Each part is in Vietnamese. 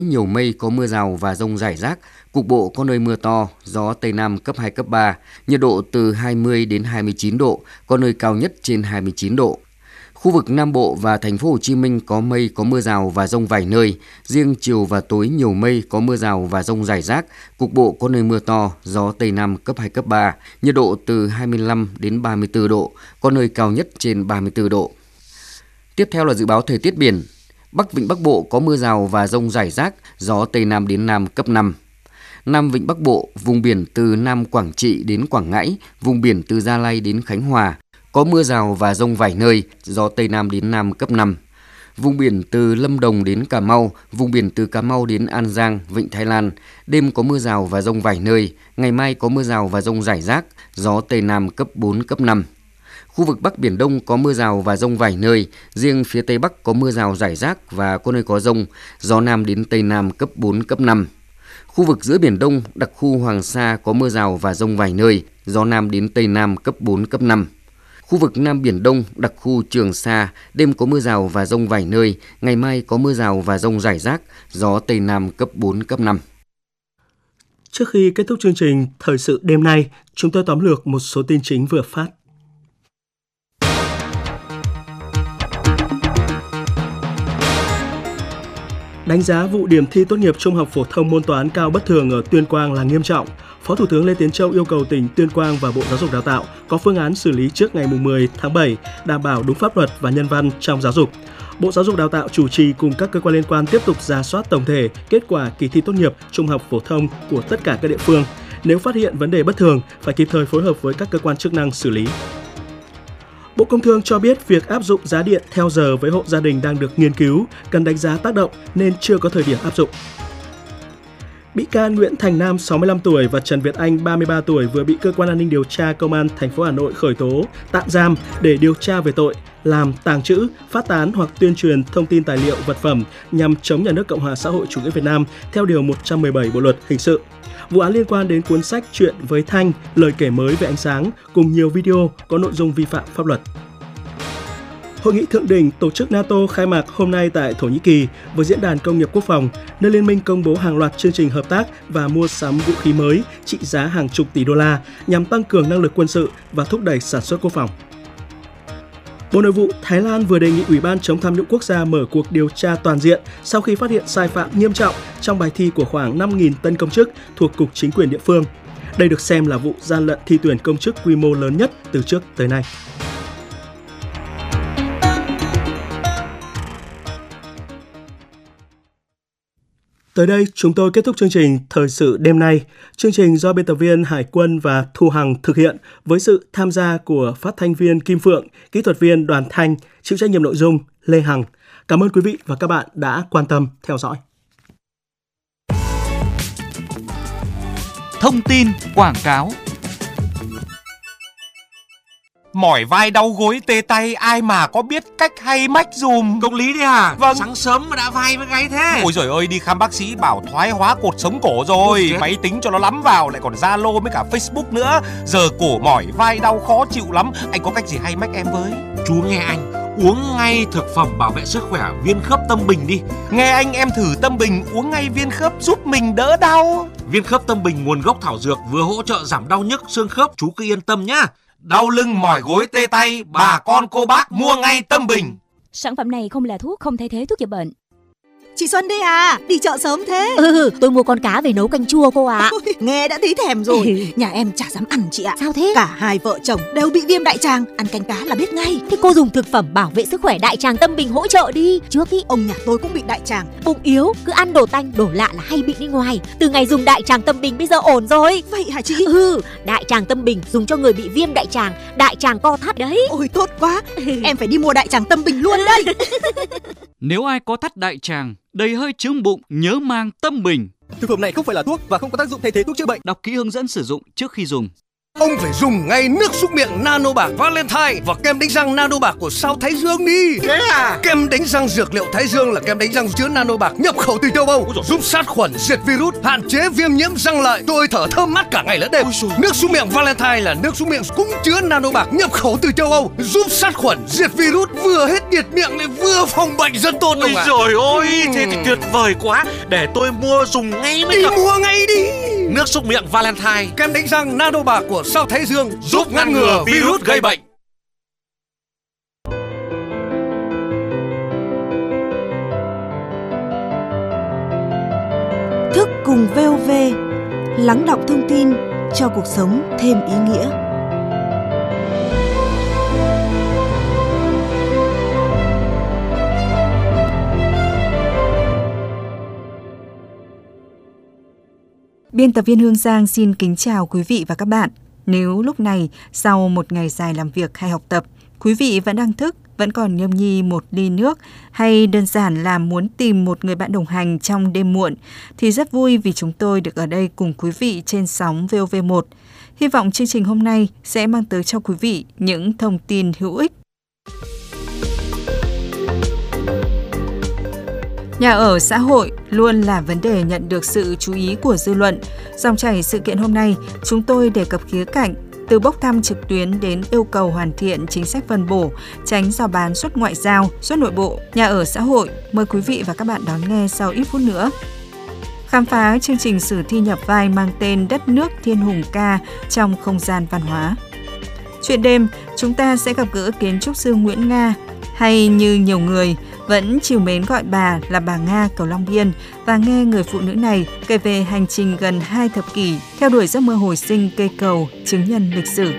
Nhiều mây, có mưa rào và dông rải rác, cục bộ có nơi mưa to, gió Tây Nam cấp 2, cấp 3, nhiệt độ từ 20 đến 29 độ, có nơi cao nhất trên 29 độ. Khu vực Nam Bộ và thành phố Hồ Chí Minh có mây, có mưa rào và dông vài nơi, riêng chiều và tối nhiều mây, có mưa rào và dông rải rác, cục bộ có nơi mưa to, gió Tây Nam cấp 2, cấp 3, nhiệt độ từ 25 đến 34 độ, có nơi cao nhất trên 34 độ. Tiếp theo là dự báo thời tiết biển. Bắc Vịnh Bắc Bộ có mưa rào và dông rải rác, gió Tây Nam đến Nam cấp 5. Nam Vịnh Bắc Bộ, vùng biển từ Nam Quảng Trị đến Quảng Ngãi, vùng biển từ Gia Lai đến Khánh Hòa, có mưa rào và dông vài nơi, gió Tây Nam đến Nam cấp 5. Vùng biển từ Lâm Đồng đến Cà Mau, vùng biển từ Cà Mau đến An Giang, Vịnh Thái Lan, đêm có mưa rào và dông vài nơi, ngày mai có mưa rào và dông rải rác, gió Tây Nam cấp 4, cấp 5. Khu vực Bắc Biển Đông có mưa rào và dông vài nơi, riêng phía Tây Bắc có mưa rào rải rác và có nơi có dông, gió Nam đến Tây Nam cấp 4, cấp 5. Khu vực giữa Biển Đông, đặc khu Hoàng Sa có mưa rào và dông vài nơi, gió Nam đến Tây Nam cấp 4, cấp 5. Khu vực Nam Biển Đông, đặc khu Trường Sa, đêm có mưa rào và dông vài nơi, ngày mai có mưa rào và dông rải rác, gió Tây Nam cấp 4, cấp 5. Trước khi kết thúc chương trình Thời sự đêm nay, chúng tôi tóm lược một số tin chính vừa phát. Đánh giá vụ điểm thi tốt nghiệp trung học phổ thông môn toán cao bất thường ở Tuyên Quang là nghiêm trọng. Phó Thủ tướng Lê Tiến Châu yêu cầu tỉnh Tuyên Quang và Bộ Giáo dục Đào tạo có phương án xử lý trước ngày 10 tháng 7, đảm bảo đúng pháp luật và nhân văn trong giáo dục. Bộ Giáo dục Đào tạo chủ trì cùng các cơ quan liên quan tiếp tục rà soát tổng thể kết quả kỳ thi tốt nghiệp trung học phổ thông của tất cả các địa phương. Nếu phát hiện vấn đề bất thường, phải kịp thời phối hợp với các cơ quan chức năng xử lý. Bộ Công Thương cho biết việc áp dụng giá điện theo giờ với hộ gia đình đang được nghiên cứu, cần đánh giá tác động nên chưa có thời điểm áp dụng. Bị can Nguyễn Thành Nam 65 tuổi và Trần Việt Anh 33 tuổi vừa bị cơ quan an ninh điều tra Công an thành phố Hà Nội khởi tố, tạm giam để điều tra về tội làm, tàng trữ, phát tán hoặc tuyên truyền thông tin tài liệu, vật phẩm nhằm chống nhà nước Cộng hòa xã hội chủ nghĩa Việt Nam theo điều 117 Bộ luật hình sự. Vụ án liên quan đến cuốn sách Chuyện với Thanh, lời kể mới về ánh sáng cùng nhiều video có nội dung vi phạm pháp luật. Hội nghị thượng đỉnh tổ chức NATO khai mạc hôm nay tại Thổ Nhĩ Kỳ với diễn đàn công nghiệp quốc phòng, nơi liên minh công bố hàng loạt chương trình hợp tác và mua sắm vũ khí mới trị giá hàng chục tỷ đô la nhằm tăng cường năng lực quân sự và thúc đẩy sản xuất quốc phòng. Bộ Nội vụ Thái Lan vừa đề nghị Ủy ban chống tham nhũng quốc gia mở cuộc điều tra toàn diện sau khi phát hiện sai phạm nghiêm trọng trong bài thi của khoảng 5.000 tân công chức thuộc Cục Chính quyền địa phương. Đây được xem là vụ gian lận thi tuyển công chức quy mô lớn nhất từ trước tới nay. Tới đây, chúng tôi kết thúc chương trình Thời sự đêm nay. Chương trình do biên tập viên Hải Quân và Thu Hằng thực hiện với sự tham gia của phát thanh viên Kim Phượng, kỹ thuật viên Đoàn Thanh, chịu trách nhiệm nội dung Lê Hằng. Cảm ơn quý vị và các bạn đã quan tâm theo dõi. Thông tin quảng cáo. Mỏi vai đau gối tê tay, ai mà có biết cách hay mách dùm. Công lý đấy à? Vâng. Sáng sớm mà đã vai với gáy thế. Ôi giời ơi, đi khám bác sĩ bảo thoái hóa cột sống cổ rồi. Máy tính cho nó lắm vào, lại còn Zalo với cả Facebook nữa. Giờ cổ mỏi vai đau khó chịu lắm. Anh có cách gì hay mách em với? Chú nghe anh, uống ngay thực phẩm bảo vệ sức khỏe Viên Khớp Tâm Bình đi. Nghe anh, em thử Tâm Bình uống ngay viên khớp giúp mình đỡ đau. Viên Khớp Tâm Bình nguồn gốc thảo dược, vừa hỗ trợ giảm đau nhức xương khớp, chú cứ yên tâm nhá. Đau lưng mỏi gối tê tay, bà con cô bác mua ngay Tâm Bình. Sản phẩm này không là thuốc, không thay thế thuốc chữa bệnh. Chị Xuân đây à, đi chợ sớm thế. Tôi mua con cá về nấu canh chua cô ạ. Nghe đã thấy thèm rồi. Nhà em chả dám ăn chị ạ. Sao thế? Cả hai vợ chồng đều bị viêm đại tràng, ăn canh cá là biết ngay. Thế cô dùng thực phẩm bảo vệ sức khỏe Đại Tràng Tâm Bình hỗ trợ đi. Trước ý ông nhà tôi cũng bị đại tràng. Bụng yếu, cứ ăn đồ tanh, đồ lạ là hay bị đi ngoài. Từ ngày dùng Đại Tràng Tâm Bình bây giờ ổn rồi. Vậy hả chị? Đại Tràng Tâm Bình dùng cho người bị viêm đại tràng, đại tràng co thắt đấy. Ôi tốt quá, em phải đi mua Đại Tràng Tâm Bình luôn đây. Nếu ai có thắt đại tràng, đầy hơi chướng bụng, nhớ mang Tâm Bình. Thực phẩm này không phải là thuốc và không có tác dụng thay thế thuốc chữa bệnh. Đọc kỹ hướng dẫn sử dụng trước khi dùng. Ông phải dùng ngay nước súc miệng Nano Bạc Valentine và kem đánh răng Nano Bạc của sao Thái Dương đi. Thế à? Kem đánh răng dược liệu Thái Dương là kem đánh răng chứa Nano Bạc nhập khẩu từ châu Âu, giúp sát khuẩn, diệt virus, hạn chế viêm nhiễm răng lợi, tôi thở thơm mát cả ngày lẫn đêm. Nước súc miệng Valentine là nước súc miệng cũng chứa Nano Bạc nhập khẩu từ châu Âu, giúp sát khuẩn, diệt virus, vừa hết nhiệt miệng lại vừa phòng bệnh rất tốt. Ôi trời ơi, thế thì tuyệt vời quá. Để tôi mua dùng ngay mới được. Mua ngay đi. Nước súc miệng Valentine, kem đánh răng Nano Bạc của sao Thái Dương giúp ngăn ngừa virus gây bệnh. Thức cùng VOV, lắng đọng thông tin cho cuộc sống thêm ý nghĩa. Biên tập viên Hương Giang xin kính chào quý vị và các bạn. Nếu lúc này, sau một ngày dài làm việc hay học tập, quý vị vẫn đang thức, vẫn còn nhâm nhi một ly nước hay đơn giản là muốn tìm một người bạn đồng hành trong đêm muộn, thì rất vui vì chúng tôi được ở đây cùng quý vị trên sóng VOV1. Hy vọng chương trình hôm nay sẽ mang tới cho quý vị những thông tin hữu ích. Nhà ở xã hội luôn là vấn đề nhận được sự chú ý của dư luận. Dòng chảy sự kiện hôm nay, chúng tôi đề cập khía cạnh từ bốc thăm trực tuyến đến yêu cầu hoàn thiện chính sách phân bổ, tránh rao bán suất ngoại giao, suất nội bộ, nhà ở xã hội. Mời quý vị và các bạn đón nghe sau ít phút nữa. Khám phá chương trình sử thi nhập vai mang tên Đất nước Thiên Hùng Ca trong không gian văn hóa. Chuyện đêm, chúng ta sẽ gặp gỡ kiến trúc sư Nguyễn Nga, hay như nhiều người vẫn trìu mến gọi bà là bà Nga cầu Long Biên, và nghe người phụ nữ này kể về hành trình gần 2 thập kỷ theo đuổi giấc mơ hồi sinh cây cầu chứng nhân lịch sử.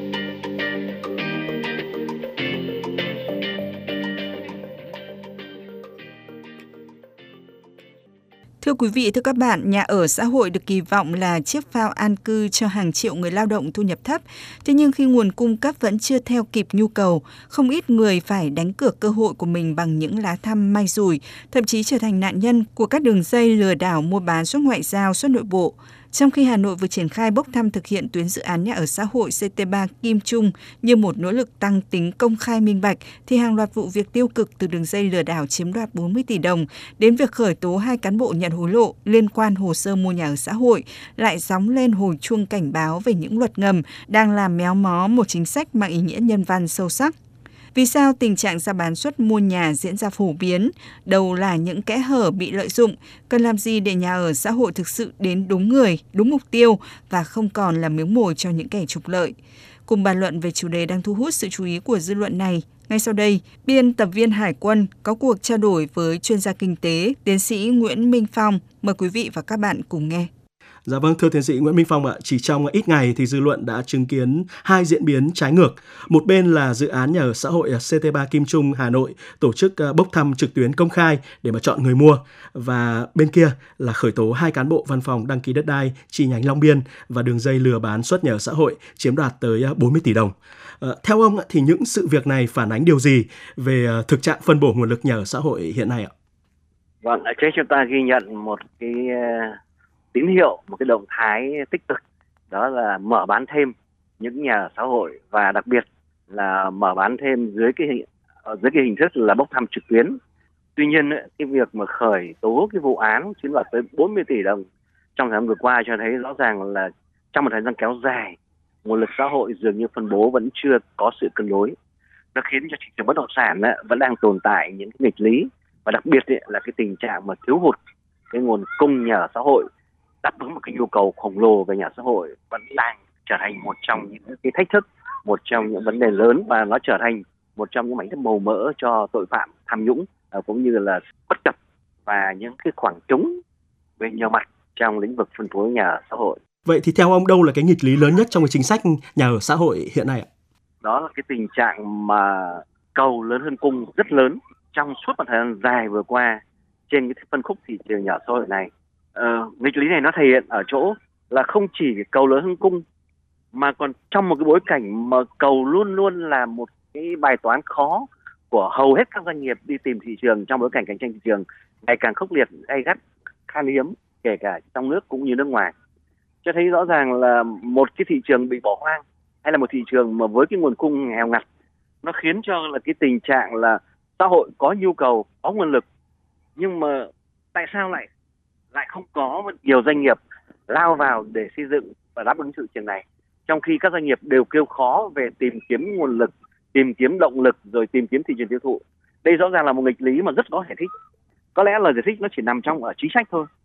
Thưa quý vị, thưa các bạn, nhà ở xã hội được kỳ vọng là chiếc phao an cư cho hàng triệu người lao động thu nhập thấp. Thế nhưng khi nguồn cung cấp vẫn chưa theo kịp nhu cầu, không ít người phải đánh cược cơ hội của mình bằng những lá thăm may rủi, thậm chí trở thành nạn nhân của các đường dây lừa đảo mua bán suất ngoại giao, suất nội bộ. Trong khi Hà Nội vừa triển khai bốc thăm thực hiện tuyến dự án nhà ở xã hội CT3 Kim Trung như một nỗ lực tăng tính công khai minh bạch, thì hàng loạt vụ việc tiêu cực từ đường dây lừa đảo chiếm đoạt 40 tỷ đồng đến việc khởi tố 2 cán bộ nhận hối lộ liên quan hồ sơ mua nhà ở xã hội lại gióng lên hồi chuông cảnh báo về những luật ngầm đang làm méo mó một chính sách mang ý nghĩa nhân văn sâu sắc. Vì sao tình trạng rao bán suất mua nhà diễn ra phổ biến? Đâu là những kẽ hở bị lợi dụng? Cần làm gì để nhà ở xã hội thực sự đến đúng người, đúng mục tiêu và không còn là miếng mồi cho những kẻ trục lợi? Cùng bàn luận về chủ đề đang thu hút sự chú ý của dư luận này, ngay sau đây, biên tập viên Hải Quân có cuộc trao đổi với chuyên gia kinh tế, tiến sĩ Nguyễn Minh Phong. Mời quý vị và các bạn cùng nghe. Dạ vâng, thưa tiến sĩ Nguyễn Minh Phong ạ, chỉ trong ít ngày thì dư luận đã chứng kiến 2 diễn biến trái ngược. Một bên là dự án nhà ở xã hội CT3 Kim Trung Hà Nội tổ chức bốc thăm trực tuyến công khai để mà chọn người mua, và bên kia là khởi tố 2 cán bộ văn phòng đăng ký đất đai chi nhánh Long Biên và đường dây lừa bán suất nhà ở xã hội chiếm đoạt tới 40 tỷ đồng. Theo ông thì những sự việc này phản ánh điều gì về thực trạng phân bổ nguồn lực nhà ở xã hội hiện nay ạ? Vâng, ở trên chúng ta ghi nhận một cái tín hiệu, một cái động thái tích cực, đó là mở bán thêm những nhà ở xã hội, và đặc biệt là mở bán thêm dưới cái hình thức là bốc thăm trực tuyến. Tuy nhiên cái việc mà khởi tố cái vụ án chiếm đoạt tới 40 tỷ đồng trong thời gian vừa qua cho thấy rõ ràng là trong một thời gian kéo dài, nguồn lực xã hội dường như phân bố vẫn chưa có sự cân đối. Nó khiến cho thị trường bất động sản vẫn đang tồn tại những cái nghịch lý, và đặc biệt là cái tình trạng mà thiếu hụt cái nguồn cung nhà ở xã hội đáp ứng một cái nhu cầu khổng lồ về nhà ở xã hội vẫn đang trở thành một trong những cái thách thức, một trong những vấn đề lớn, và nó trở thành một trong những mảnh đất màu mỡ cho tội phạm tham nhũng cũng như là bất cập và những cái khoảng trống về nhiều mặt trong lĩnh vực phân phối nhà ở xã hội. Vậy thì theo ông, đâu là cái nghịch lý lớn nhất trong cái chính sách nhà ở xã hội hiện nay ạ? Đó là cái tình trạng mà cầu lớn hơn cung rất lớn trong suốt một thời gian dài vừa qua trên cái phân khúc thị trường nhà ở xã hội này. Nghịch lý này nó thể hiện ở chỗ là không chỉ cầu lớn hơn cung, mà còn trong một cái bối cảnh mà cầu luôn luôn là một cái bài toán khó của hầu hết các doanh nghiệp đi tìm thị trường trong bối cảnh cạnh tranh thị trường ngày càng khốc liệt, gay gắt, khan hiếm, kể cả trong nước cũng như nước ngoài. cho thấy rõ ràng là một cái thị trường bị bỏ hoang hay là một thị trường mà với cái nguồn cung nghèo ngặt, nó khiến cho là cái tình trạng là xã hội có nhu cầu, có nguồn lực, nhưng mà tại sao lại không có nhiều doanh nghiệp lao vào để xây dựng và đáp ứng thị trường này, trong khi các doanh nghiệp đều kêu khó về tìm kiếm nguồn lực, tìm kiếm động lực, rồi tìm kiếm thị trường tiêu thụ. Đây rõ ràng là một nghịch lý mà rất có giải thích. Có lẽ lời giải thích nó chỉ nằm trong ở chính sách thôi.